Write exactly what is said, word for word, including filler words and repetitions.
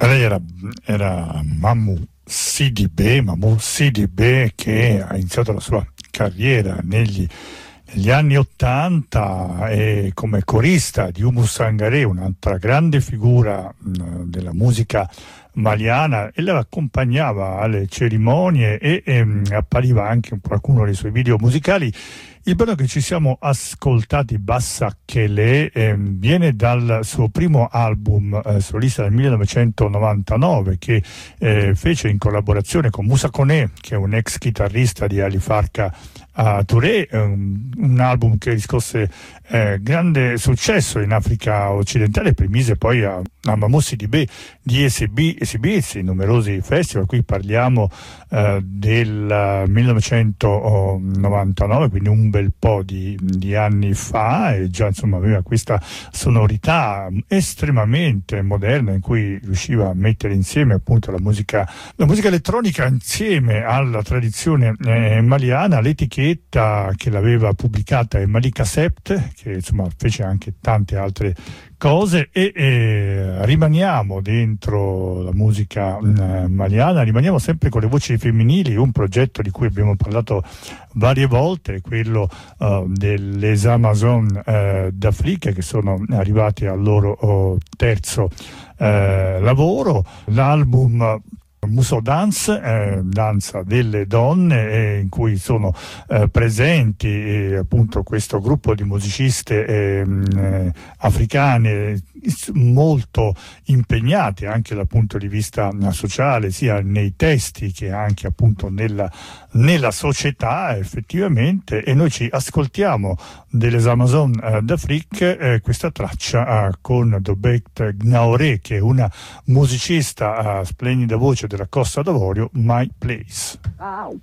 Lei era, era Mamou Sidibé, Mamou Sidibé, che ha iniziato la sua carriera negli, negli anni Ottanta e come corista di Oumou Sangaré, un'altra grande figura mh, della musica maliana, e la accompagnava alle cerimonie e, e mh, appariva anche in qualcuno dei suoi video musicali. Il brano che ci siamo ascoltati, Bassa Kelé, eh, viene dal suo primo album eh, solista del millenovecentonovantanove, che eh, fece in collaborazione con Moussa Koné, che è un ex chitarrista di Ali Farka a Touré, um, un album che riscosse eh, grande successo in Africa occidentale e permise poi a, a Mamou Sidibé di esibì, esibirsi in numerosi festival. Qui parliamo eh, del millenovecentonovantanove, quindi un bel po' di, di anni fa, e già insomma aveva questa sonorità estremamente moderna in cui riusciva a mettere insieme appunto la musica, la musica elettronica insieme alla tradizione eh, maliana. L'etichetta che l'aveva pubblicata è Malika Sept, che insomma fece anche tante altre cose, e, e rimaniamo dentro la musica eh, maliana, rimaniamo sempre con le voci femminili. Un progetto di cui abbiamo parlato varie volte è quello uh, delle Amazones uh, d'Africa, che sono arrivati al loro uh, terzo uh, lavoro. L'album Muso Dance, eh, danza delle donne, eh, in cui sono eh, presenti eh, appunto questo gruppo di musiciste eh, eh, africane molto impegnate anche dal punto di vista sociale, sia nei testi che anche appunto nella, nella società effettivamente. E noi ci ascoltiamo delle Amazones eh, d'Afrique eh, questa traccia eh, con Dobet Gnaoré, che è una musicista a splendida voce della Costa d'Avorio, My Place.